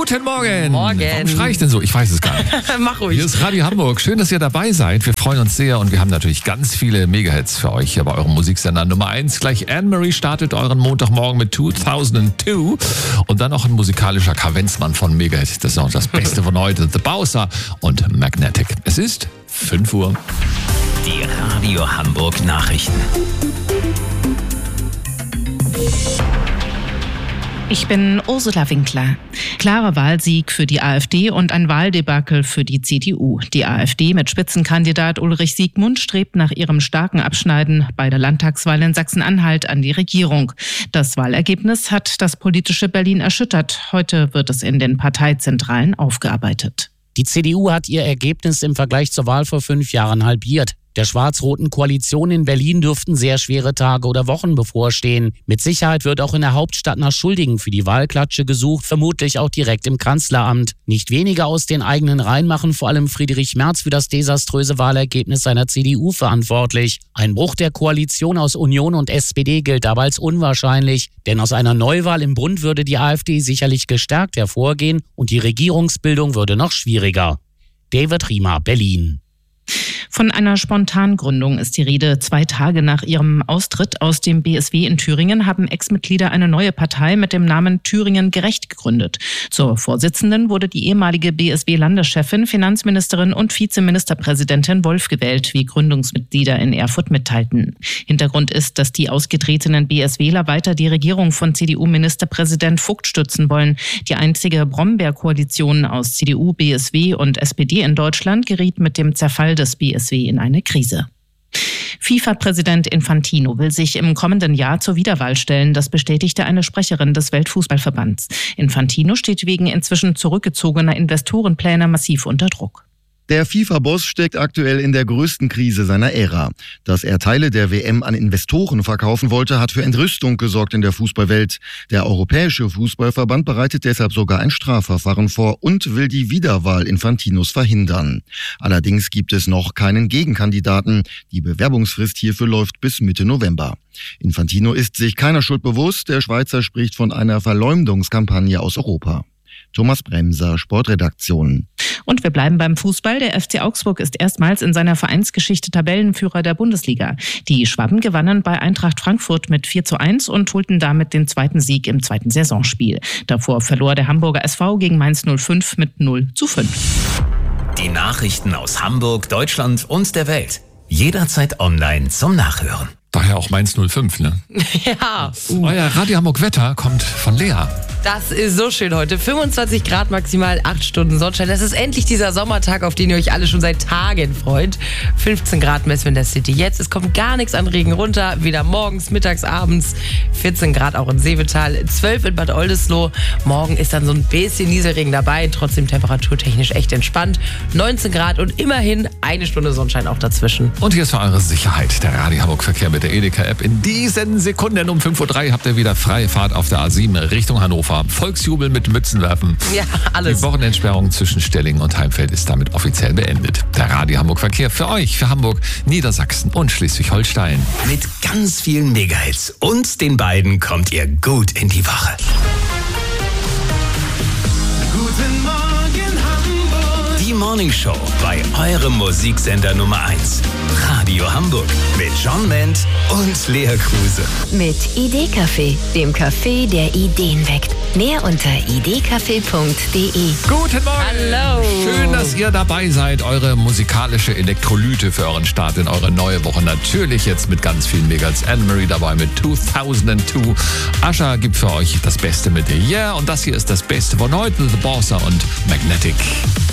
Guten Morgen. Morgen. Warum schrei ich denn so? Ich weiß es gar nicht. Mach ruhig. Hier ist Radio Hamburg. Schön, dass ihr dabei seid. Wir freuen uns sehr und wir haben natürlich ganz viele Megahits für euch hier bei eurem Musiksender Nummer 1. Gleich Anne-Marie startet euren Montagmorgen mit 2002 und dann noch ein musikalischer Kavenzmann von Megahit. Das ist auch das Beste von heute. The Bowser und Magnetic. Es ist 5 Uhr. Die Radio Hamburg Nachrichten. Ich bin Ursula Winkler. Klarer Wahlsieg für die AfD und ein Wahldebakel für die CDU. Die AfD mit Spitzenkandidat Ulrich Siegmund strebt nach ihrem starken Abschneiden bei der Landtagswahl in Sachsen-Anhalt an die Regierung. Das Wahlergebnis hat das politische Berlin erschüttert. Heute wird es in den Parteizentralen aufgearbeitet. Die CDU hat ihr Ergebnis im Vergleich zur Wahl vor 5 Jahren halbiert. Der schwarz-roten Koalition in Berlin dürften sehr schwere Tage oder Wochen bevorstehen. Mit Sicherheit wird auch in der Hauptstadt nach Schuldigen für die Wahlklatsche gesucht, vermutlich auch direkt im Kanzleramt. Nicht weniger aus den eigenen Reihen machen vor allem Friedrich Merz für das desaströse Wahlergebnis seiner CDU verantwortlich. Ein Bruch der Koalition aus Union und SPD gilt aber als unwahrscheinlich, denn aus einer Neuwahl im Bund würde die AfD sicherlich gestärkt hervorgehen und die Regierungsbildung würde noch schwieriger. David Riemer, Berlin. Von einer Spontangründung ist die Rede. 2 Tage nach ihrem Austritt aus dem BSW in Thüringen haben Ex-Mitglieder eine neue Partei mit dem Namen Thüringen Gerecht gegründet. Zur Vorsitzenden wurde die ehemalige BSW-Landeschefin, Finanzministerin und Vizeministerpräsidentin Wolf gewählt, wie Gründungsmitglieder in Erfurt mitteilten. Hintergrund ist, dass die ausgetretenen BSWler weiter die Regierung von CDU-Ministerpräsident Vogt stützen wollen. Die einzige Brombeer-Koalition aus CDU, BSW und SPD in Deutschland geriet mit dem Zerfall des BSW in eine Krise. FIFA-Präsident Infantino will sich im kommenden Jahr zur Wiederwahl stellen. Das bestätigte eine Sprecherin des Weltfußballverbands. Infantino steht wegen inzwischen zurückgezogener Investorenpläne massiv unter Druck. Der FIFA-Boss steckt aktuell in der größten Krise seiner Ära. Dass er Teile der WM an Investoren verkaufen wollte, hat für Entrüstung gesorgt in der Fußballwelt. Der Europäische Fußballverband bereitet deshalb sogar ein Strafverfahren vor und will die Wiederwahl Infantinos verhindern. Allerdings gibt es noch keinen Gegenkandidaten. Die Bewerbungsfrist hierfür läuft bis Mitte November. Infantino ist sich keiner Schuld bewusst. Der Schweizer spricht von einer Verleumdungskampagne aus Europa. Thomas Bremser, Sportredaktion. Und wir bleiben beim Fußball. Der FC Augsburg ist erstmals in seiner Vereinsgeschichte Tabellenführer der Bundesliga. Die Schwaben gewannen bei Eintracht Frankfurt mit 4:1 und holten damit den 2. Sieg im 2. Saisonspiel. Davor verlor der Hamburger SV gegen Mainz 05 mit 0:5. Die Nachrichten aus Hamburg, Deutschland und der Welt. Jederzeit online zum Nachhören. Daher auch Mainz 05, ne? Ja. Euer Radio Hamburg Wetter kommt von Lea. Das ist so schön heute. 25 Grad maximal, 8 Stunden Sonnenschein. Das ist endlich dieser Sommertag, auf den ihr euch alle schon seit Tagen freut. 15 Grad messen wir in der City jetzt. Es kommt gar nichts an Regen runter. Weder morgens, mittags, abends. 14 Grad auch in Seevetal. 12 in Bad Oldesloe. Morgen ist dann so ein bisschen Nieselregen dabei. Trotzdem temperaturtechnisch echt entspannt. 19 Grad und immerhin 1 Stunde Sonnenschein auch dazwischen. Und hier ist für eure Sicherheit der Radio Hamburg Verkehr mit der Edeka-App. In diesen Sekunden um 5:03 Uhr habt ihr wieder freie Fahrt auf der A7 Richtung Hannover. Volksjubel mit Mützenwerfen. Ja, alles. Die Wochenendsperrung zwischen Stellingen und Heimfeld ist damit offiziell beendet. Der Radio Hamburg Verkehr für euch, für Hamburg, Niedersachsen und Schleswig-Holstein. Mit ganz vielen Megahits und den beiden kommt ihr gut in die Woche. Guten Morgen Hamburg. Die Morning Show bei eurem Musiksender Nummer 1. Radio Hamburg mit John Ment und Lea Kruse. Mit Idee-Café, dem Café, der Ideen weckt. Mehr unter idecafé.de. Guten Morgen! Hallo! Schön, dass ihr dabei seid. Eure musikalische Elektrolyte für euren Start in eure neue Woche. Natürlich jetzt mit ganz vielen Megals. Anne-Marie dabei mit 2002. Ascha gibt für euch das Beste mit Yeah. Und das hier ist das Beste von heute. The Bowser und Magnetic.